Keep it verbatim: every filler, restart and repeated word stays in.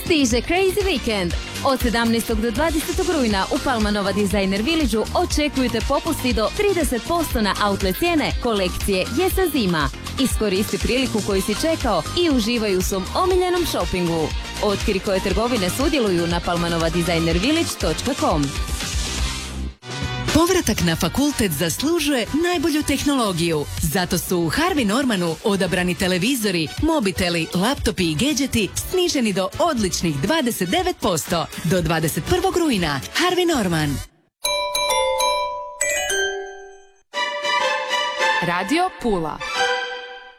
Stiže Crazy Weekend. Od sedamnaestog do dvadesetog rujna u Palma Nova Designer Villageu očekujte popusti do trideset posto na outlet cijene kolekcije Jesen zima. Iskoristi priliku koju si čekao i uživaj u svom omiljenom šopingu. Otkri koje trgovine sudjeluju na palmanova designer village točka com. Povratak na fakultet zaslužuje najbolju tehnologiju. Zato su u Harvey Normanu odabrani televizori, mobiteli, laptopi i gadgeti sniženi do odličnih dvadeset devet posto. Do dvadeset prvog rujna. Harvey Norman. Radio Pula.